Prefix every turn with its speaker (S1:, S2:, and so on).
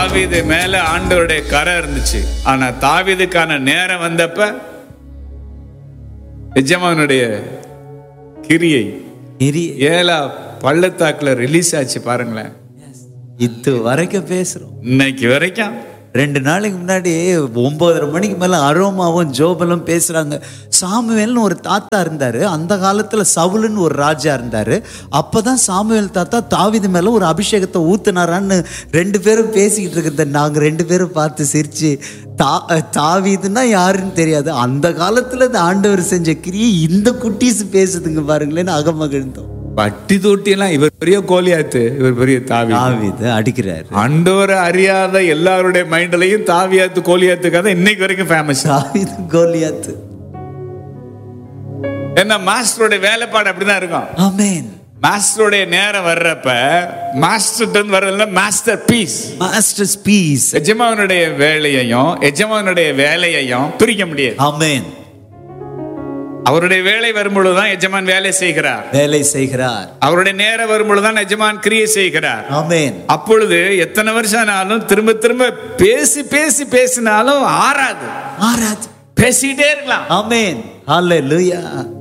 S1: தாவீது மேல ஆண்டவருடைய கரை இருந்துச்சு. ஆனா தாவீதுக்கான நேரம் வந்தப்ப எஜமானுடைய கிரியை ஏலா பள்ளத்தாக்குல ரிலீஸ் ஆச்சு. பாருங்களேன்,
S2: இது வரைக்கும் பேசுறோம்.
S1: இன்னைக்கு வரைக்கும்
S2: 2 நாளைக்கு முன்னாடி 9:30 மணிக்கு மேல அரோமாவும் ஜோபலும் பேசுறாங்க. சாமுவேல்னு ஒரு தாத்தா இருந்தாரு. அந்த காலத்துல சவுலுன்னு ஒரு ராஜா இருந்தாரு. அப்பதான் சாமுவேல் தாத்தா தாவீது மேல ஒரு அபிஷேகத்தை ஊத்துனாரான்னு 2 பேரும் பேசிக்கிட்டு இருக்கிறத நாங்க 2 பேரும் பார்த்து சிரிச்சு, தாவீதுன்னா யாருன்னு தெரியாது, அந்த காலத்துல இந்த ஆண்டவர் செஞ்ச கிரியை இந்த குட்டீஸ் பேசுதுங்க பாருங்களேன்னு அகமகிழ்ந்தோம்.
S1: பட்டி தொட்டியெல்லாம் இவர் பெரிய கோலியாத்து, இவர் பெரிய
S2: தாவீது அடிக்கிறாரு.
S1: ஆண்டவரை அறியாத எல்லாருடைய மைண்ட்லயும் தாவியாத்து கோலியாத்து கதை இன்னைக்கு வரைக்கும் ஃபேமஸ்.
S2: தாவீது கோலியாத்து.
S1: என்ன மாஸ்டருடைய வேலைப்பாடு அப்படிதான் இருக்கும்.
S2: ஆமென்.
S1: மாஸ்டருடைய நேரம் வர்றப்ப மாஸ்டர் வர்றதுல மாஸ்டர் பீஸ்,
S2: மாஸ்டர்ஸ் பீஸ்.
S1: எஜமானுடைய வேலையையும் பிரிக்க முடியாது.
S2: ஆமென்.
S1: அவருடைய வேலை வரும்பொழுதுதான் எஜமான் வேலை செய்கிறார். அவருடைய நேரம் வரும்பொழுதுதான் எஜமான் கிரியை செய்கிறார்.
S2: ஆமென்.
S1: அப்பொழுது எத்தனை வருஷம் ஆனாலும் திரும்ப திரும்ப பேசினாலும் ஆறாது.
S2: பேசிட்டே
S1: இருக்கலாம்.
S2: ஆமென். ஹல்லேலூயா.